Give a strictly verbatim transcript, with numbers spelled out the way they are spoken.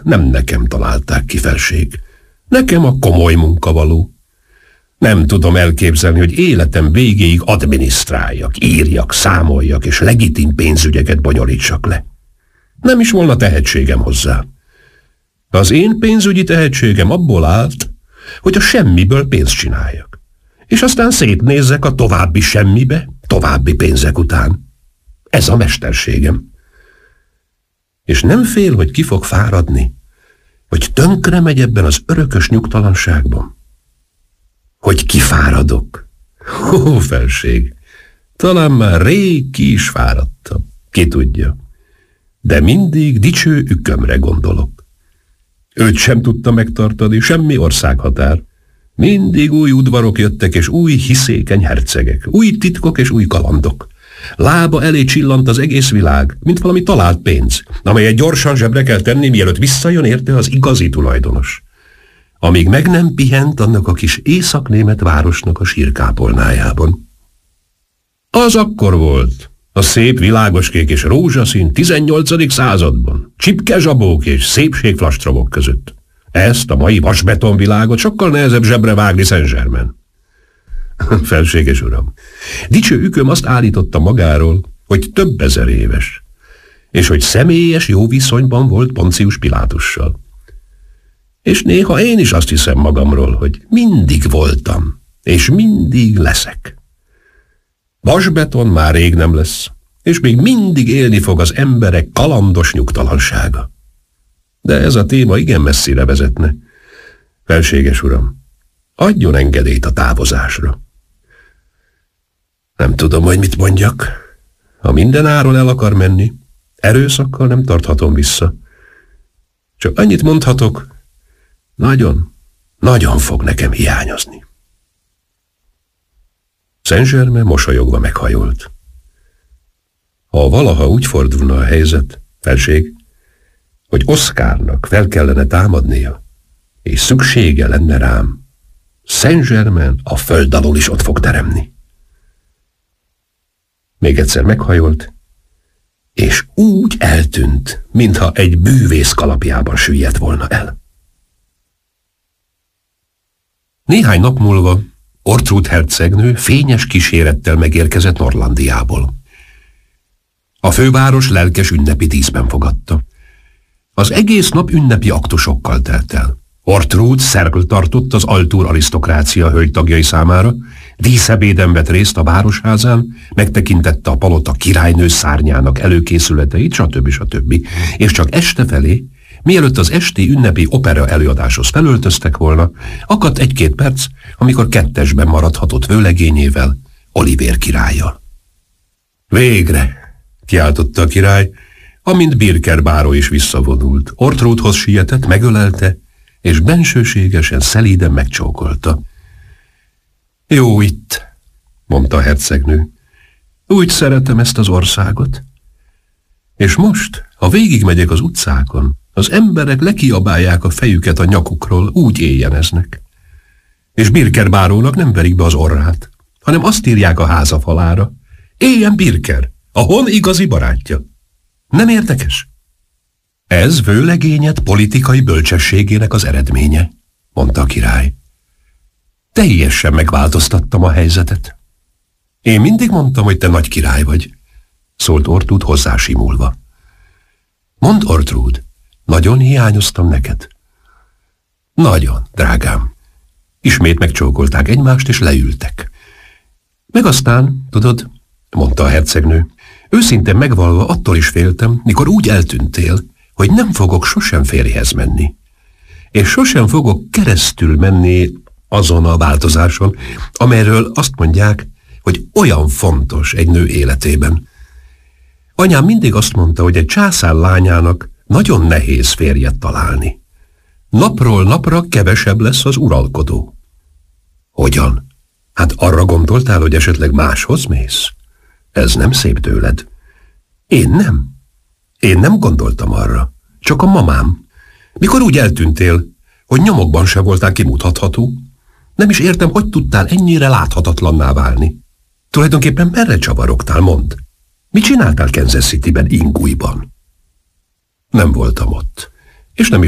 nem nekem találták ki, felség. Nekem a komoly munka való. Nem tudom elképzelni, hogy életem végéig adminisztráljak, írjak, számoljak és legitim pénzügyeket bonyolítsak le. Nem is volna tehetségem hozzá. Az én pénzügyi tehetségem abból állt, hogy a semmiből pénzt csináljak, és aztán szétnézzek a további semmibe, további pénzek után. Ez a mesterségem. És nem fél, hogy ki fog fáradni, hogy tönkre megy ebben az örökös nyugtalanságban. Hogy kifáradok. Ó, felség, talán már rég ki is fáradtam, ki tudja. De mindig dicső ükömre gondolok. Őt sem tudta megtartani semmi országhatár. Mindig új udvarok jöttek, és új hiszékeny hercegek, új titkok és új kalandok. Lába elé csillant az egész világ, mint valami talált pénz, amelyet gyorsan zsebre kell tenni, mielőtt visszajön érte az igazi tulajdonos. Amíg meg nem pihent annak a kis észak-német városnak a sírkápolnájában. Az akkor volt, a szép világoskék és rózsaszín tizennyolcadik században, csipke zsabók és szépségflastromok között. Ezt a mai vasbetonvilágot sokkal nehezebb zsebre vágni Saint-Germain. Felséges uram, dicső üköm azt állította magáról, hogy több ezer éves, és hogy személyes jó viszonyban volt Poncius Pilátussal. És néha én is azt hiszem magamról, hogy mindig voltam, és mindig leszek. Vasbeton már rég nem lesz, és még mindig élni fog az emberek kalandos nyugtalansága. De ez a téma igen messzire vezetne. Felséges uram, adjon engedélyt a távozásra. Nem tudom, hogy mit mondjak. Ha minden áron el akar menni, erőszakkal nem tarthatom vissza. Csak annyit mondhatok, nagyon, nagyon fog nekem hiányozni. Saint-Germain mosolyogva meghajolt. Ha valaha úgy fordulna a helyzet, felség, hogy Oscarnak fel kellene támadnia, és szüksége lenne rám, Saint-Germain a föld alól is ott fog teremni. Még egyszer meghajolt, és úgy eltűnt, mintha egy bűvész kalapjában süllyedt volna el. Néhány nap múlva Ortrud hercegnő fényes kísérettel megérkezett Norlandiából. A főváros lelkes ünnepi díszben fogadta. Az egész nap ünnepi aktusokkal telt el. Ortrud szerkl tartott az altúr arisztokrácia hölgytagjai számára, díszebéden vett részt a városházán, megtekintette a palota királynő szárnyának előkészületeit, stb. stb. És csak este felé, mielőtt az esti ünnepi opera előadáshoz felöltöztek volna, akadt egy-két perc, amikor kettesben maradhatott vőlegényével, Olivér királlyal. Végre! Kiáltotta a király, amint Birker báró is visszavonult. Ortrudhoz sietett, megölelte, és bensőségesen, szelíden megcsókolta. Jó itt, mondta a hercegnő. Úgy szeretem ezt az országot. És most, ha végigmegyek az utcákon, az emberek lekiabálják a fejüket a nyakukról, úgy éjjeneznek. És Birker bárónak nem verik be az orrát, hanem azt írják a háza falára. Éljen Birker, a hon igazi barátja. Nem érdekes? Ez vőlegényed politikai bölcsességének az eredménye, mondta a király. Teljesen megváltoztattam a helyzetet. Én mindig mondtam, hogy te nagy király vagy, szólt Ortrud hozzásimulva. Mondd, Ortrud, nagyon hiányoztam neked. Nagyon, drágám. Ismét megcsókolták egymást, és leültek. Meg aztán, tudod, mondta a hercegnő, őszintén megvalva attól is féltem, mikor úgy eltűntél, hogy nem fogok sosem férjhez menni. És sosem fogok keresztül menni azon a változáson, amelyről azt mondják, hogy olyan fontos egy nő életében. Anyám mindig azt mondta, hogy egy császár lányának nagyon nehéz férjet találni. Napról napra kevesebb lesz az uralkodó. Hogyan? Hát arra gondoltál, hogy esetleg máshoz mész? Ez nem szép tőled. Én nem. Én nem gondoltam arra. Csak a mamám. Mikor úgy eltűntél, hogy nyomokban se voltál kimutatható, nem is értem, hogy tudtál ennyire láthatatlanná válni. Tulajdonképpen merre csavarogtál, mondd? Mit csináltál Kansas Cityben, Ingújban? Nem voltam ott, és nem